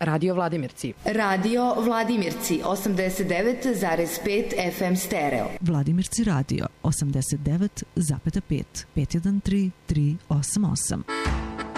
Radio Vladimirci. Radio Vladimirci 89,5 FM stereo. Vladimirci radio 89,5 513 388.